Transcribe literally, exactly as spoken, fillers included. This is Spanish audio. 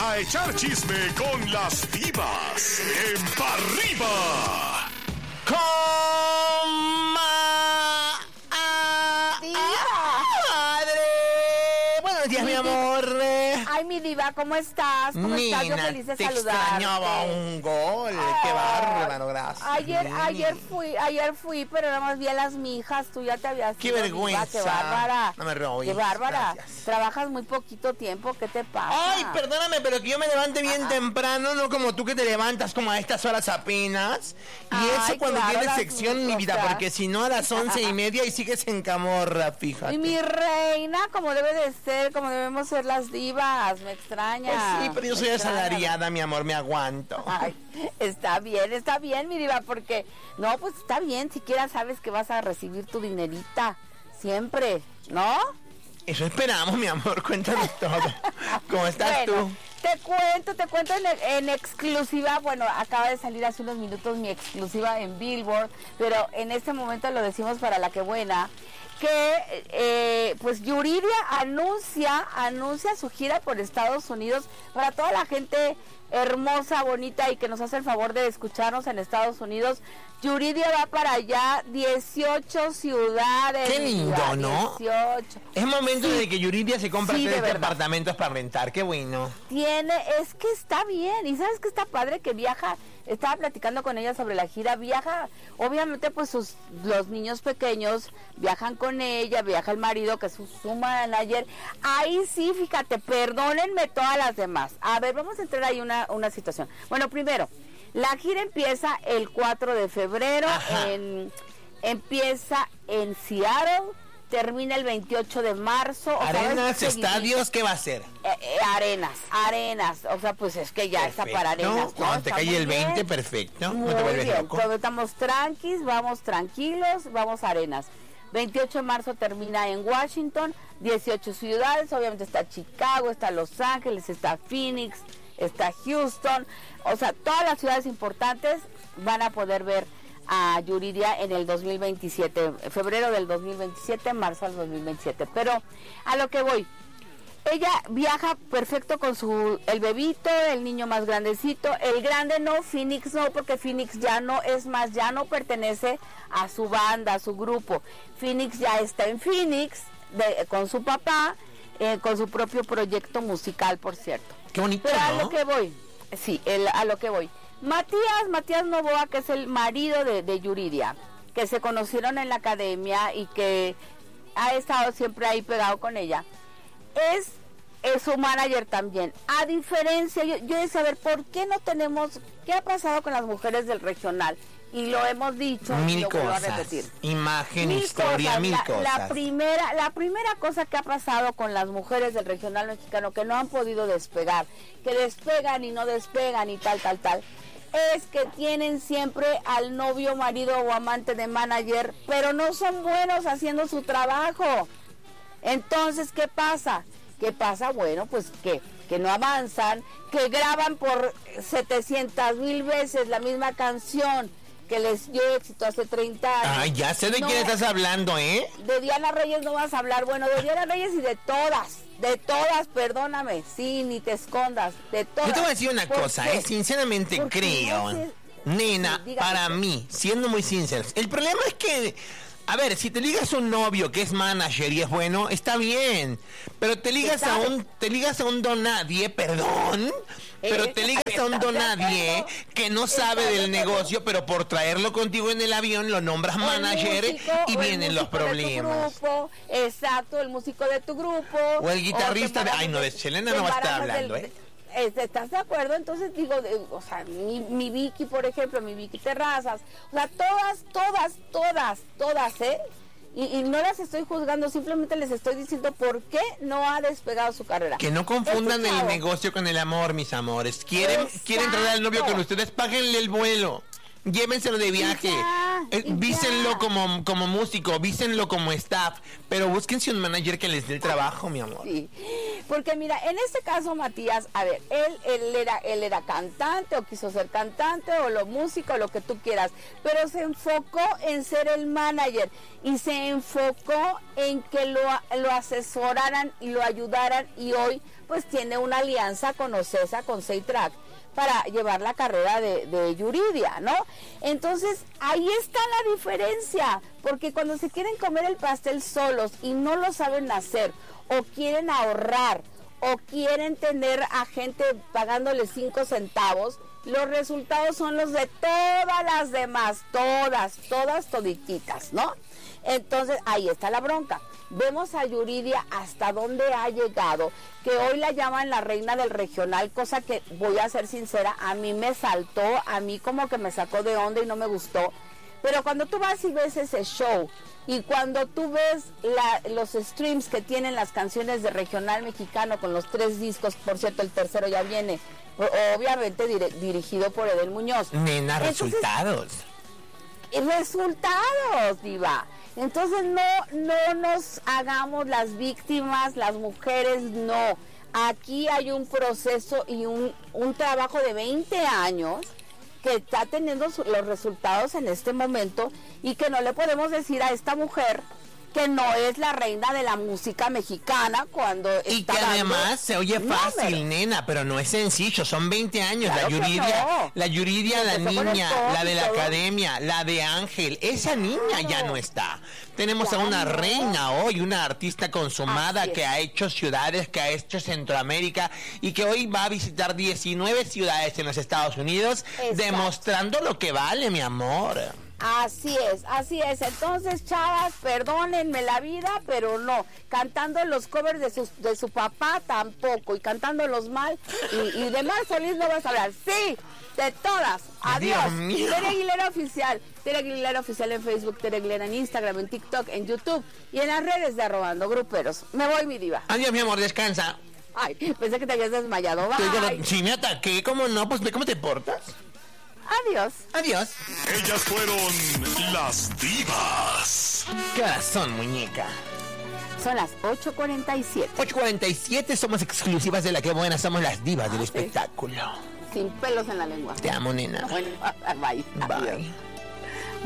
a echar chisme con las divas en Pa' Arriba. ¡Coma! ¡Ah! ¡Madre! Buenos días, mi amor. Ay, mi diva, ¿cómo estás? ¿Cómo Nina, estás? Yo feliz de te saludarte. extrañaba un gol. Ay, ¡Qué bárbaro, gracias! Ayer, Sí. ayer fui, ayer fui, pero nada más vi a las mijas. Tú ya te habías ¡Qué ido, vergüenza! diva, ¡qué bárbara! No me robes. ¡Qué bárbara! Gracias. Trabajas muy poquito tiempo, ¿qué te pasa? Ay, perdóname, pero que yo me levante bien Ajá. temprano, no como tú que te levantas como a estas horas apenas. Y Ay, eso cuando claro, tienes las sección, mi vida, cosas. porque si no a las once y media y sigues en camorra, fíjate. Y mi reina, como debe de ser, como debemos ser las divas, me extraña. Pues sí, pero yo soy me extraña. asalariada, mi amor, me aguanto. Ay, está bien, está bien, mi diva, porque no, pues está bien, siquiera sabes que vas a recibir tu dinerita, siempre, ¿no? Eso esperamos, mi amor, cuéntanos todo. ¿Cómo estás Bueno, tú? te cuento, te cuento en, en exclusiva, bueno, acaba de salir hace unos minutos mi exclusiva en Billboard, pero en este momento lo decimos para la que buena, que eh, pues Yuridia anuncia, anuncia su gira por Estados Unidos para toda la gente hermosa, bonita y que nos hace el favor de escucharnos en Estados Unidos. Yuridia va para allá, dieciocho ciudades. Qué lindo, diva, ¿no? dieciocho. Es momento Sí. de que Yuridia se compre Sí, de tres verdad. departamentos para rentar, qué bueno. Tiene, es que está bien, y sabes que está padre que viaja, estaba platicando con ella sobre la gira, viaja, obviamente pues sus, los niños pequeños viajan con ella, viaja el marido que es su, su manager, ahí sí, fíjate, perdónenme todas las demás, a ver, vamos a entrar ahí una, una situación, bueno, primero, la gira empieza el cuatro de febrero, en, empieza en Seattle, termina el veintiocho de marzo. O sea, Arenas, es seguidito. estadios, ¿qué va a ser? Eh, eh, arenas, arenas, o sea, pues es que ya está para arenas. ¿no? Cuando te Está cae muy el bien. veinte, perfecto. Muy No te vuelves bien, loco. cuando estamos tranquis, vamos tranquilos, vamos a arenas. veintiocho de marzo termina en Washington, dieciocho ciudades, obviamente está Chicago, está Los Ángeles, está Phoenix, está Houston, o sea, todas las ciudades importantes van a poder ver a Yuridia en el dos mil veintisiete, febrero del dos mil veintisiete, marzo del dos mil veintisiete. Pero a lo que voy, ella viaja perfecto con su el bebito, el niño más grandecito, el grande no, Phoenix no, porque Phoenix ya no, es más, ya no pertenece a su banda, a su grupo. Phoenix ya está en Phoenix de, con su papá, eh, con su propio proyecto musical, por cierto. Qué bonito, Pero a ¿no? lo que voy, sí, el, a lo que voy. Matías, Matías Novoa, que es el marido de, de Yuridia, que se conocieron en la academia y que ha estado siempre ahí pegado con ella, es, es su manager también. A diferencia, yo, yo de saber por qué no tenemos, qué ha pasado con las mujeres del regional, y lo hemos dicho y Mil lo vuelvo a cosas. repetir. Imagen, Mil historia, cosas. mil la, cosas. La primera, la primera cosa que ha pasado con las mujeres del regional mexicano que no han podido despegar, que despegan y no despegan y tal, tal, tal, es que tienen siempre al novio, marido o amante de manager, pero no son buenos haciendo su trabajo. Entonces, ¿qué pasa? ¿Qué pasa? Bueno, pues que, que no avanzan, que graban por setecientas mil veces la misma canción que les dio éxito hace treinta años. Ay, ya sé de No, quién estás hablando, ¿eh? de Diana Reyes no vas a hablar, bueno, de Diana Reyes y de todas, de todas, perdóname, sí, ni te escondas, de todas. Yo te voy a decir una ¿Por cosa, qué? ¿eh? Sinceramente Porque creo, no sé- nena, Sí, dígame para usted. mí, siendo muy sinceros, el problema es que, a ver, si te ligas a un novio que es manager y es bueno, está bien, pero te ligas a sabe? un, te ligas a un don nadie, perdón, pero Eh, te ligas a un ¿estás don de nadie acuerdo? que no sabe ¿Estás de del acuerdo? negocio, pero por traerlo contigo en el avión lo nombras O el manager músico, y o el vienen los músico de tu problemas. grupo, exacto, el músico de tu grupo. O el guitarrista te de- embarajas ay, no, de Selena no va a estar embarajas hablando, del- ¿eh? es- ¿Estás de acuerdo? Entonces digo, de- o sea, mi, mi Vicky, por ejemplo, mi Vicky Terrazas, o sea, todas, todas, todas, todas, ¿eh? Y, y no las estoy juzgando, simplemente les estoy diciendo por qué no ha despegado su carrera. Que no confundan Este el chavo- negocio con el amor, mis amores. Quieren, Exacto. quieren traer al novio con ustedes, páguenle el vuelo. Llévenselo de viaje. ya, Eh, y vísenlo ya. como, como músico, vísenlo como staff. Pero búsquense un manager que les dé el trabajo, mi amor. Sí, porque mira, en este caso Matías, a ver, él, él era, él era cantante o quiso ser cantante o lo músico, lo que tú quieras, pero se enfocó en ser el manager y se enfocó en que lo, lo asesoraran y lo ayudaran y hoy pues tiene una alianza con Ocesa, con Seitrack, para llevar la carrera de, de Yuridia, ¿no? Entonces, ahí está la diferencia, porque cuando se quieren comer el pastel solos y no lo saben hacer, o quieren ahorrar, o quieren tener a gente pagándole cinco centavos, los resultados son los de todas las demás, todas, todas todititas, ¿no? Entonces, ahí está la bronca. Vemos a Yuridia hasta dónde ha llegado, que hoy la llaman la reina del regional, cosa que, voy a ser sincera, a mí me saltó, a mí como que me sacó de onda y no me gustó. Pero cuando tú vas y ves ese show, y cuando tú ves la, los streams que tienen las canciones de regional mexicano con los tres discos, por cierto, el tercero ya viene, obviamente dire, dirigido por Edel Muñoz. Nena, Entonces, resultados. Resultados, diva. Entonces no, no nos hagamos las víctimas, las mujeres no. Aquí hay un proceso y un, un trabajo de veinte años que está teniendo su, los resultados en este momento y que no le podemos decir a esta mujer que no es la reina de la música mexicana cuando y está que dando además se oye fácil, números. nena, pero no es sencillo, son veinte años. Claro la que Yuridia, no. la Yuridia, la Empezó con el niña, pop la de y la todo. academia, la de Ángel, esa niña Claro. ya no está. Tenemos Ya a una no. reina hoy, una artista consumada Así es. que ha hecho ciudades, que ha hecho Centroamérica y que hoy va a visitar diecinueve ciudades en los Estados Unidos, Exacto. demostrando lo que vale, mi amor. Así es, así es. Entonces, chavas, perdónenme la vida, pero no. Cantando los covers de su, de su papá tampoco. Y cantándolos mal. Y, y de Mar Solís no vas a hablar. Sí, de todas. Adiós. Dios mío. Tere Aguilera Oficial. Tere Aguilera Oficial en Facebook, Tere Aguilera en Instagram, en TikTok, en YouTube. Y en las redes de Arrobando Gruperos. Me voy, mi diva. Adiós, mi amor, descansa. Ay, pensé que te habías desmayado. Te digo, Bye. si me ataqué, ¿cómo no? Pues ve cómo te portas. Adiós. Adiós. Ellas fueron las divas. ¿Qué horas son, muñeca? Son las ocho cuarenta y siete. ocho cuarenta y siete, somos exclusivas de La Que Buena, somos las divas del sí. espectáculo. Sin pelos en la lengua. Te amo, nena. Bueno, bye. Adiós. Bye.